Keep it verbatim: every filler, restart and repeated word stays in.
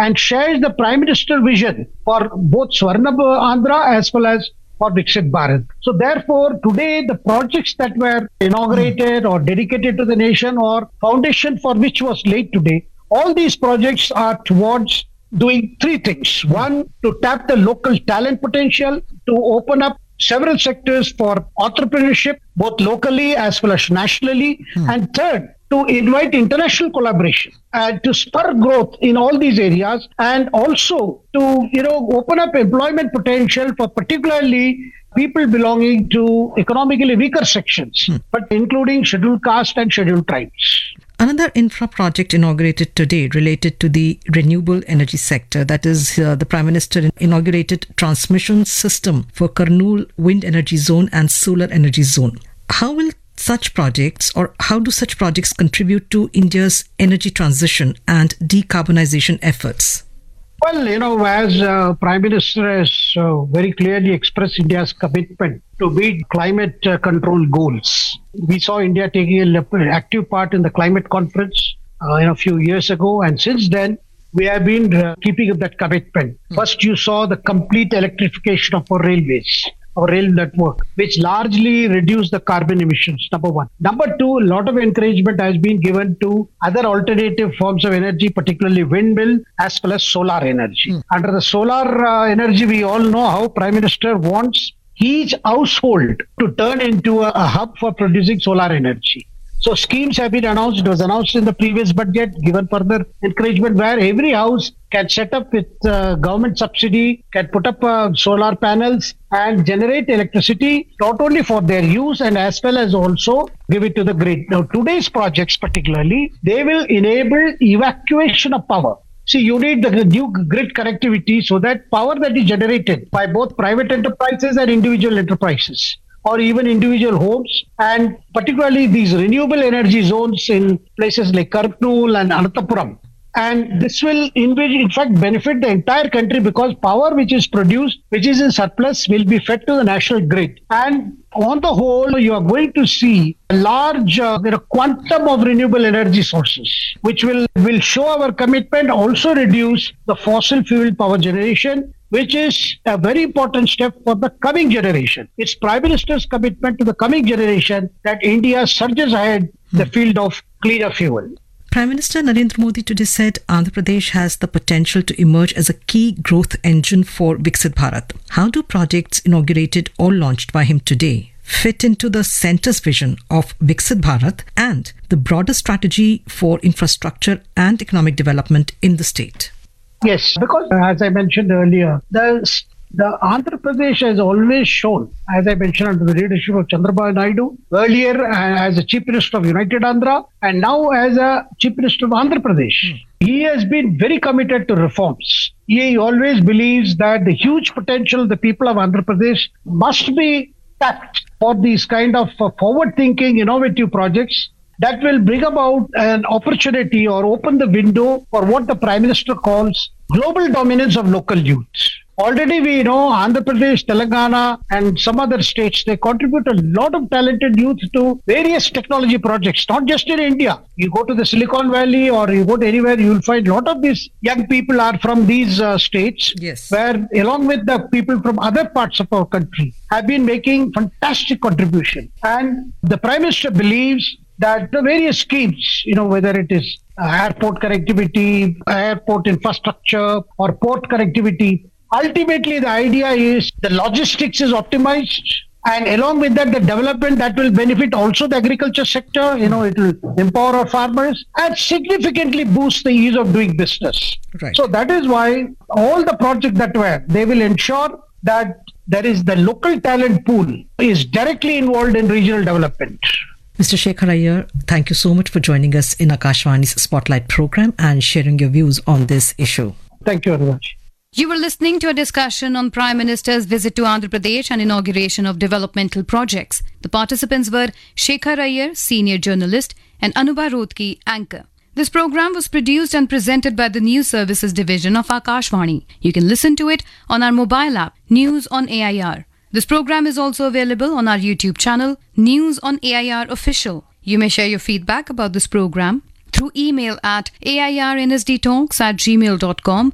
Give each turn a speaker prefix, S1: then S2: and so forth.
S1: and shares the Prime Minister vision for both Swarna Andhra as well as for Viksit Bharat. So therefore, today the projects that were inaugurated or dedicated to the nation or foundation for which was laid today, all these projects are towards doing three things. One, to tap the local talent potential, to open up several sectors for entrepreneurship, both locally as well as nationally. Hmm. And third, to invite international collaboration and to spur growth in all these areas, and also to, you know, open up employment potential for particularly people belonging to economically weaker sections, hmm. but including scheduled caste and scheduled tribes.
S2: Another infra project inaugurated today related to the renewable energy sector. That is, uh, the Prime Minister inaugurated transmission system for Kurnool Wind Energy Zone and Solar Energy Zone. How will such projects, or how do such projects contribute to India's energy transition and decarbonization efforts?
S1: Well, you know, as uh, Prime Minister has uh, very clearly expressed India's commitment to meet climate uh, control goals. We saw India taking an active part in the climate conference uh, you know, a few years ago, and since then we have been uh, keeping up that commitment. Mm. First, you saw the complete electrification of our railways, our rail network, which largely reduced the carbon emissions, number one. Number two, a lot of encouragement has been given to other alternative forms of energy, particularly windmill as well as solar energy. Mm. Under the solar uh, energy, we all know how Prime Minister wants each household to turn into a, a hub for producing solar energy. So schemes have been announced. It was announced in the previous budget, given further encouragement where every house can set up with uh, government subsidy, can put up uh, solar panels and generate electricity, not only for their use and as well as also give it to the grid. Now, today's projects particularly, they will enable evacuation of power. See, you need the new grid connectivity so that power that is generated by both private enterprises and individual enterprises, or even individual homes, and particularly these renewable energy zones in places like Kurnool and Anantapuram. And this will, in, in fact, benefit the entire country because power which is produced, which is in surplus, will be fed to the national grid. And on the whole, you are going to see a large uh, you know, quantum of renewable energy sources, which will, will show our commitment, also reduce the fossil fuel power generation, which is a very important step for the coming generation. It's Prime Minister's commitment to the coming generation that India surges ahead in the field of cleaner fuel.
S2: Prime Minister Narendra Modi today said Andhra Pradesh has the potential to emerge as a key growth engine for Viksit Bharat. How do projects inaugurated or launched by him today fit into the centre's vision of Viksit Bharat and the broader strategy for infrastructure and economic development in the state?
S1: Yes, because as I mentioned earlier, the The Andhra Pradesh has always shown, as I mentioned, under the leadership of Chandrababu Naidu, earlier as a Chief Minister of United Andhra and now as a Chief Minister of Andhra Pradesh. Mm. He has been very committed to reforms. He always believes that the huge potential of the people of Andhra Pradesh must be tapped for these kind of uh, forward-thinking, innovative projects that will bring about an opportunity or open the window for what the Prime Minister calls global dominance of local youth. Already we know Andhra Pradesh, Telangana and some other states, they contribute a lot of talented youth to various technology projects, not just in India. You go to the Silicon Valley or you go to anywhere, you will find a lot of these young people are from these uh, states,
S2: yes,
S1: where along with the people from other parts of our country have been making fantastic contribution. And the Prime Minister believes that the various schemes, you know, whether it is uh, airport connectivity, airport infrastructure or port connectivity, ultimately the idea is the logistics is optimized, and along with that the development that will benefit also the agriculture sector. You know, it will empower our farmers and significantly boost the ease of doing business.
S2: Right.
S1: So that is why all the projects that were, they will ensure that there is the local talent pool is directly involved in regional development.
S2: Mister Shekhar Iyer, thank you so much for joining us in Akashvani's Spotlight program and sharing your views on this issue.
S1: Thank you very much.
S3: You were listening to a discussion on Prime Minister's visit to Andhra Pradesh and inauguration of developmental projects. The participants were Shekhar Iyer, senior journalist, and Anubha Rodki, anchor. This program was produced and presented by the News Services Division of Akashvani. You can listen to it on our mobile app, News on A I R. This program is also available on our YouTube channel, News on A I R Official. You may share your feedback about this program through email at airnsdtalks at gmail dot com